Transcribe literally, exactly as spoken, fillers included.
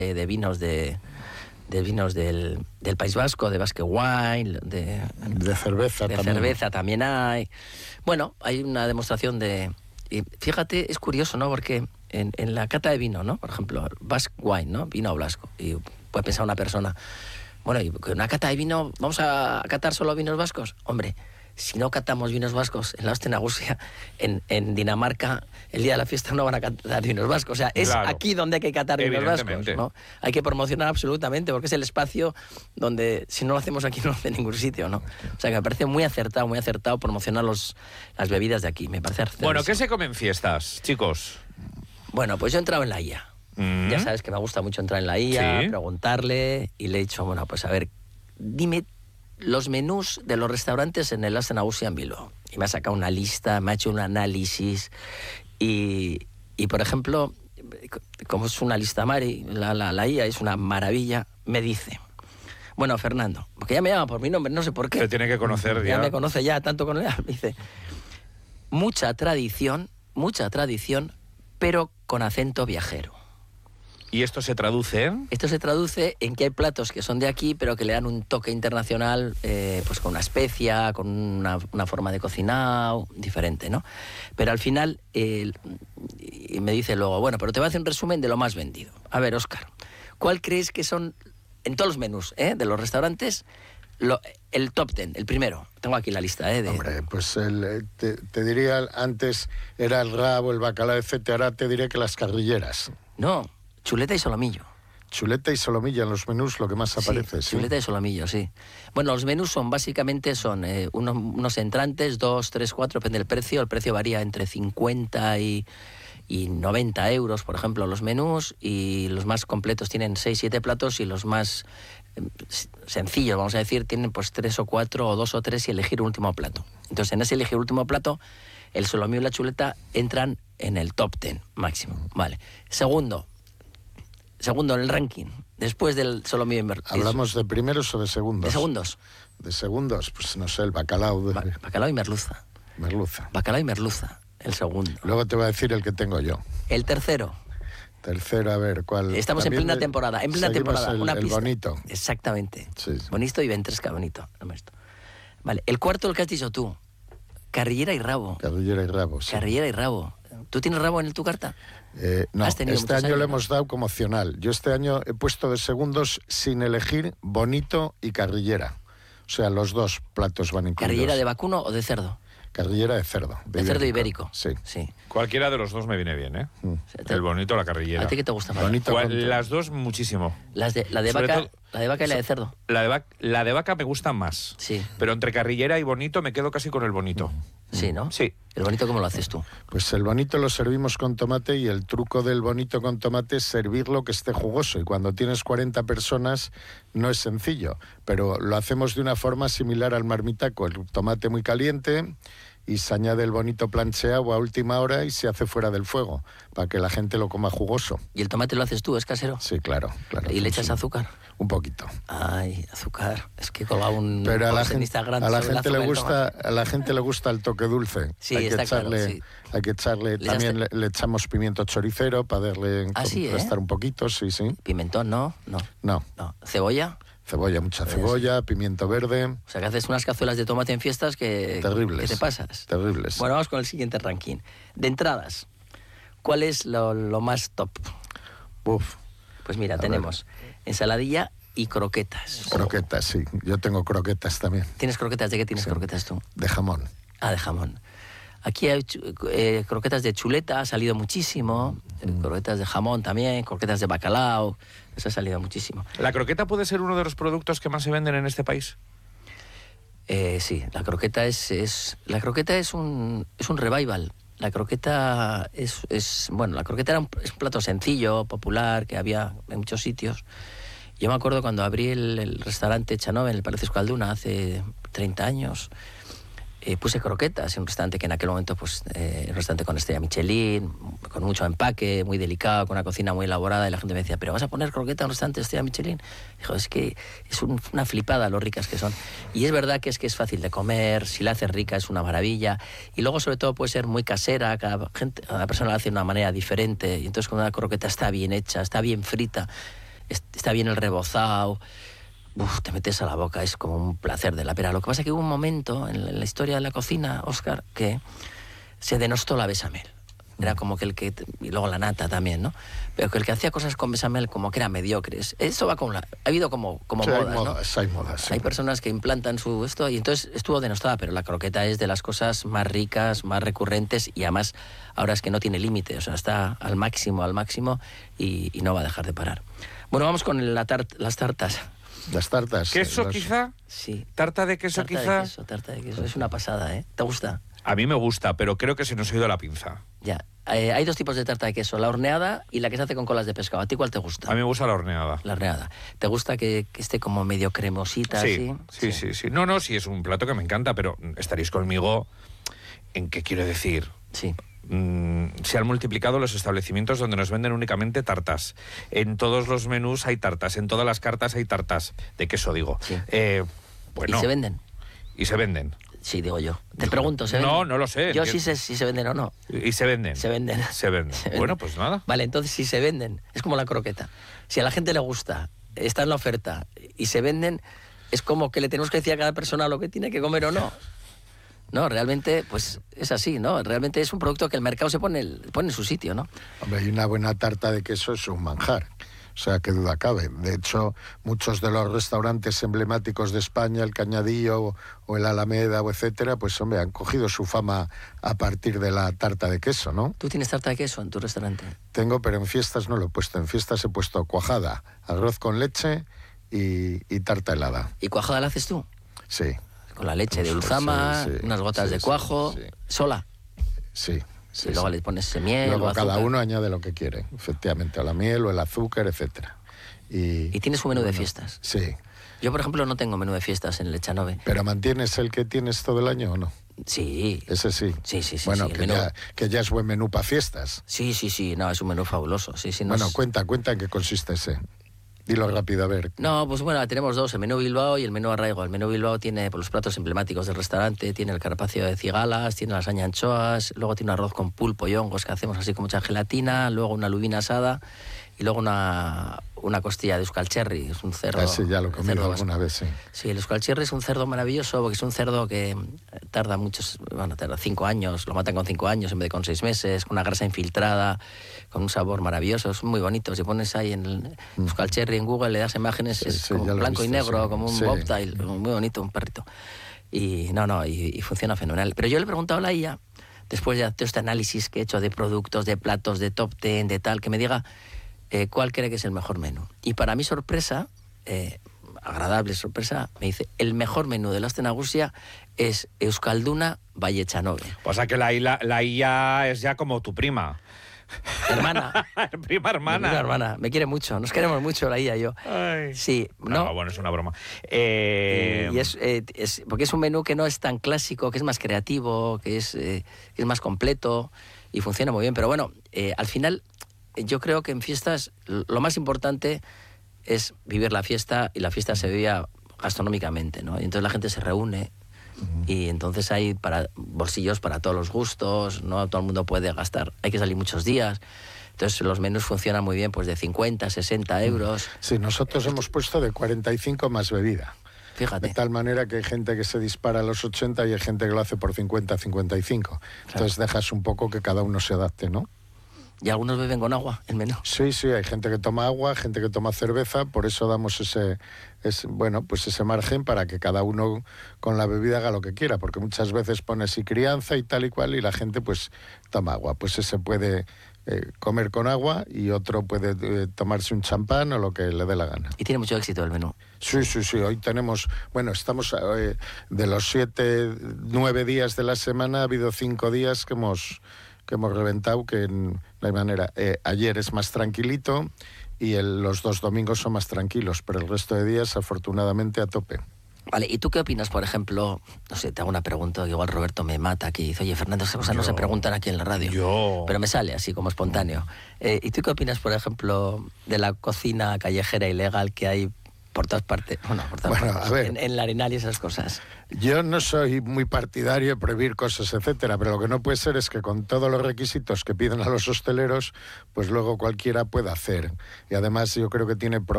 eh, de vinos de, de vinos del, del País Vasco, de Basque Wine, de, de cerveza de también. cerveza también hay. Bueno, hay una demostración de... Y fíjate, es curioso, ¿no? Porque en, en la cata de vino, ¿no? Por ejemplo, Basque Wine, ¿no? Vino blasco. Y puede pensar una persona, bueno, y una cata de vino, ¿vamos a catar solo vinos vascos? Hombre, si no catamos vinos vascos en la hostia nagusia, en, en Dinamarca, el día de la fiesta no van a catar vinos vascos. O sea, es claro. aquí donde hay que catar vinos vascos, ¿no? Hay que promocionar absolutamente, porque es el espacio donde, si no lo hacemos aquí, no lo hace en ningún sitio, ¿no? O sea, que me parece muy acertado, muy acertado promocionar los, las bebidas de aquí. Me parece acertado. Bueno, ¿qué se come en fiestas, chicos? Bueno, pues yo he entrado en la I A. Mm. Ya sabes que me gusta mucho entrar en la I A, ¿sí? Preguntarle, y le he dicho, bueno, pues a ver, dime los menús de los restaurantes en el Aste Nagusia en Bilbao. Y me ha sacado una lista, me ha hecho un análisis y, y por ejemplo, como es una lista Mari, la, la, la I A es una maravilla, me dice, bueno, Fernando, porque ya me llama por mi nombre, no sé por qué. Te tiene que conocer ya. Ya me conoce ya, tanto con él, me dice, mucha tradición, mucha tradición, pero con acento viajero. ¿Y esto se traduce en? Esto se traduce en que hay platos que son de aquí, pero que le dan un toque internacional, eh, pues con una especia, con una, una forma de cocinado diferente, ¿no? Pero al final, eh, y me dice luego, bueno, pero te voy a hacer un resumen de lo más vendido. A ver, Óscar, ¿cuál crees que son, en todos los menús eh, de los restaurantes, lo, el top ten, el primero? Tengo aquí la lista, ¿eh? De... Hombre, pues el, te, te diría, antes era el rabo, el bacalao, etcétera. Ahora te diré que las carrilleras. No. Chuleta y solomillo. Chuleta y solomillo en los menús, lo que más aparece, sí. ¿sí? Chuleta y solomillo, sí. Bueno, los menús son básicamente son eh, unos, unos entrantes, dos, tres, cuatro, depende del precio. El precio varía entre cincuenta y, y noventa euros, por ejemplo, los menús. Y los más completos tienen seis, siete platos y los más eh, sencillos, vamos a decir, tienen pues tres o cuatro o dos o tres y elegir un último plato. Entonces, en ese elegir último plato, el solomillo y la chuleta entran en el top ten máximo. Vale. Segundo, Segundo en el ranking, después del solomillo y merluza. ¿Hablamos de primeros o de segundos? De segundos. De segundos, pues no sé, el bacalao. De... Ba bacalao y merluza. Merluza. Bacalao y merluza, el segundo. Luego te voy a decir el que tengo yo. El tercero. Tercero, a ver, ¿cuál? Estamos en plena de... temporada, en plena temporada. El, una el pista. bonito. Exactamente. Sí, sí. Bonito y ventresca, bonito. Vale, el cuarto, el que has dicho tú. Carrillera y rabo. Carrillera y rabo, sí. Carrillera y rabo. ¿Tú tienes rabo en tu carta? Eh, no, este año años, lo hemos ¿no? dado como opcional. Yo este año he puesto de segundos sin elegir bonito y carrillera. O sea, los dos platos van incluidos. ¿Carrillera de vacuno o de cerdo? Carrillera de cerdo. De, de cerdo ibérico. Sí. sí. Cualquiera de los dos me viene bien, ¿eh? Mm. El bonito o la carrillera. ¿A ti qué te gusta más? Bonito ¿Cuál, las dos muchísimo. Las de, la, de vaca, todo, la de vaca y la de cerdo. La de, vaca, la de vaca me gusta más. Sí. Pero entre carrillera y bonito me quedo casi con el bonito. Sí, ¿no? Sí. ¿El bonito cómo lo haces tú? Pues el bonito lo servimos con tomate y el truco del bonito con tomate es servirlo que esté jugoso. Y cuando tienes cuarenta personas no es sencillo, pero lo hacemos de una forma similar al marmitaco. El tomate muy caliente y se añade el bonito plancheado a última hora y se hace fuera del fuego para que la gente lo coma jugoso. ¿Y el tomate lo haces tú? ¿Es casero? Sí, claro. claro ¿Y le echas azúcar? Un poquito. Ay, azúcar. Es que colaba un Pero a la gente, Instagram a la gente le gusta, a la gente le gusta el toque dulce. Sí, hay está que echarle, claro, sí. hay que echarle. ¿Le también echaste? le, le echamos pimiento choricero para darle ¿Ah, sí, contrastar eh? un poquito, sí, sí. Pimentón, ¿no? No. No. no. ¿Cebolla? Cebolla, mucha cebolla, pimiento verde. O sea, que haces unas cazuelas de tomate en fiestas que... Terribles. que te pasas. Terribles. Bueno, vamos con el siguiente ranking. De entradas, ¿cuál es lo, lo más top? Uf. Pues mira, A tenemos ver. ensaladilla y croquetas. Croquetas, sí. Yo tengo croquetas también. ¿Tienes croquetas? ¿De qué tienes sí. croquetas tú? De jamón. Ah, de jamón. Aquí hay eh, croquetas de chuleta, ha salido muchísimo. Mm. Croquetas de jamón también, croquetas de bacalao. Eso ha salido muchísimo. ¿La croqueta puede ser uno de los productos que más se venden en este país? Eh, sí, la croqueta es, es la croqueta es un es un revival. La croqueta es, es bueno, la croqueta era un, es un plato sencillo, popular, que había en muchos sitios. Yo me acuerdo cuando abrí el, el restaurante Chanove en el Palacio Euskalduna hace treinta años. Eh, puse croquetas en un restaurante que en aquel momento, pues, eh, un restaurante con estrella Michelin, con mucho empaque, muy delicado, con una cocina muy elaborada, y la gente me decía, ¿pero vas a poner croqueta en un restaurante estrella Michelin? Dijo, es que es un, una flipada lo ricas que son. Y es verdad que es que es fácil de comer, si la haces rica es una maravilla, y luego sobre todo puede ser muy casera, cada, gente, cada persona la hace de una manera diferente, y entonces cuando una croqueta está bien hecha, está bien frita, está bien el rebozado, uf, te metes a la boca, es como un placer de la pera. Lo que pasa es que hubo un momento en la historia de la cocina, Óscar, que se denostó la bechamel. Era como que el que... Y luego la nata también, ¿no? Pero que el que hacía cosas con bechamel como que eran mediocres. Eso va con la... Ha habido como, como sí, modas, hay ¿no? modas, hay modas, sí. Hay personas que implantan su esto y entonces estuvo denostada, pero la croqueta es de las cosas más ricas, más recurrentes y además ahora es que no tiene límite, o sea, está al máximo, al máximo y, y no va a dejar de parar. Bueno, vamos con la tart, las tartas. Las tartas. ¿Queso los... quizá? Sí. ¿Tarta de queso tarta quizá? De queso, tarta de queso, es una pasada, ¿eh? ¿Te gusta? A mí me gusta, pero creo que se nos ha ido la pinza. Ya. Eh, hay dos tipos de tarta de queso, la horneada y la que se hace con colas de pescado. ¿A ti cuál te gusta? A mí me gusta la horneada. La horneada. ¿Te gusta que, que esté como medio cremosita Sí, así? sí, sí, sí, sí. No, no, sí, es un plato que me encanta, pero estaréis conmigo en qué quiero decir. Sí. Mm, se han multiplicado los establecimientos donde nos venden únicamente tartas. En todos los menús hay tartas, en todas las cartas hay tartas. De queso, digo. Sí. Eh, bueno, ¿Y se venden? Y se venden. Sí, digo yo. Te pregunto, ¿se venden? No, no lo sé. Yo sí sé si se venden o no. Y se venden. Se venden. Se venden. Se venden. Bueno, pues nada. Vale, entonces si se venden, es como la croqueta. Si a la gente le gusta, está en la oferta y se venden, es como que le tenemos que decir a cada persona lo que tiene que comer o no. No, realmente, pues es así, ¿no? Realmente es un producto que el mercado se pone, pone en su sitio, ¿no? Hombre, y una buena tarta de queso es un manjar. O sea, qué duda cabe. De hecho, muchos de los restaurantes emblemáticos de España, el Cañadillo o, o el Alameda, o etcétera, pues, hombre, han cogido su fama a partir de la tarta de queso, ¿no? ¿Tú tienes tarta de queso en tu restaurante? Tengo, pero en fiestas no lo he puesto. En fiestas he puesto cuajada, arroz con leche y, y tarta helada. ¿Y cuajada la haces tú? Sí. Con la leche de Sí, Ulzama, sí, sí, unas gotas sí, de sí, cuajo, sí. sola. Sí. Sí, sí, luego sí. le pones miel Luego o azúcar. cada uno añade lo que quiere, efectivamente, o la miel o el azúcar, etcétera. Y, ¿Y tienes un menú bueno, de fiestas? Sí. Yo, por ejemplo, no tengo menú de fiestas en Lechanove. ¿Pero mantienes el que tienes todo el año o no? Sí. Ese sí. Sí, sí, sí. Bueno, sí, el que, menú... ya, que ya es buen menú para fiestas. Sí, sí, sí. No, es un menú fabuloso. Sí, sí, no Bueno, es... cuenta, cuenta en qué consiste ese. Dilo rápido, a ver. No, pues bueno, tenemos dos, el menú Bilbao y el menú Arraigo. El menú Bilbao tiene pues, los platos emblemáticos del restaurante, tiene el carpaccio de cigalas, tiene lasaña anchoas, luego tiene un arroz con pulpo y hongos que hacemos así con mucha gelatina, luego una lubina asada y luego una, una costilla de euskalcherri, es un cerdo... Ah, sí, ya lo he comido cerdo alguna vez, sí. Sí, el euskalcherri es un cerdo maravilloso porque es un cerdo que tarda muchos, bueno, tarda cinco años, lo matan con cinco años en vez de con seis meses, con una grasa infiltrada, con un sabor maravilloso, es muy bonito. Si pones ahí en el euskalcherri en Google, le das imágenes, Sí, es sí, como ya lo he blanco y visto, negro, sí. como un Sí. bobtail, muy bonito, un perrito. Y no, no, y, y funciona fenomenal. Pero yo le he preguntado a la I A, después de todo este análisis que he hecho de productos, de platos, de top ten, de tal, que me diga eh, cuál cree que es el mejor menú. Y para mi sorpresa, eh, agradable sorpresa, me dice, el mejor menú de la Astenagusia es Euskalduna Vallechanove. O sea que la, la, la I A es ya como tu prima. Hermana. Prima hermana. Mi prima hermana. Me quiere mucho. Nos queremos mucho la I A y yo. Ay. Sí. No, No, bueno, es una broma. Eh, y es, eh, es- porque es un menú que no es tan clásico, que es más creativo, que es, eh, que es más completo y funciona muy bien. Pero bueno, eh, al final eh, yo creo que en fiestas l- lo más importante es vivir la fiesta y la fiesta se vivía gastronómicamente, ¿no? Y entonces la gente se reúne y entonces hay para bolsillos para todos los gustos, no todo el mundo puede gastar, hay que salir muchos días. Entonces los menús funcionan muy bien, pues de cincuenta, sesenta euros. Sí, nosotros hemos puesto de cuarenta y cinco más bebida. Fíjate. De tal manera que hay gente que se dispara a los ochenta y hay gente que lo hace por cincuenta, cincuenta y cinco. Entonces dejas un poco que cada uno se adapte, ¿no? Y algunos beben con agua el menú. Sí, sí, hay gente que toma agua, gente que toma cerveza, por eso damos ese, ese, bueno, pues ese margen para que cada uno con la bebida haga lo que quiera, porque muchas veces pones y crianza y tal y cual y la gente pues toma agua, pues ese puede eh, comer con agua y otro puede eh, tomarse un champán o lo que le dé la gana. Y tiene mucho éxito el menú. Sí, sí, sí, hoy tenemos, bueno, estamos eh, de los siete, nueve días de la semana, ha habido cinco días que hemos... que hemos reventado, que no hay manera. Eh, ayer es más tranquilito y el, los dos domingos son más tranquilos, pero el resto de días, afortunadamente, a tope. Vale, ¿y tú qué opinas, por ejemplo? No sé, te hago una pregunta, igual Roberto me mata aquí. Dice, oye, Fernando, esas cosas no Yo- se preguntan aquí en la radio. Yo... Pero me sale así, como espontáneo. Eh, ¿Y tú qué opinas, por ejemplo, de la cocina callejera ilegal que hay por todas partes? Bueno, por todas Bueno, partes. a ver. En, en la Arenal y esas cosas. Yo no soy muy partidario de prohibir cosas, etcétera, pero lo que no puede ser es que con todos los requisitos que piden a los hosteleros, pues luego cualquiera pueda hacer. Y además yo creo que tiene